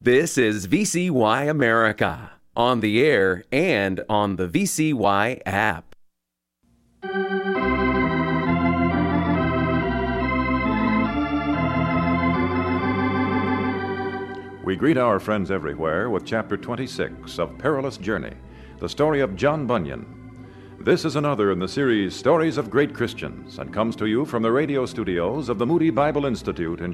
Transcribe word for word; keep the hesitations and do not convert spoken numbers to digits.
This is V C Y America, on the air and on the V C Y app. We greet our friends everywhere with Chapter twenty-six of Perilous Journey, the story of John Bunyan. This is another in the series Stories of Great Christians, and comes to you from the radio studios of the Moody Bible Institute in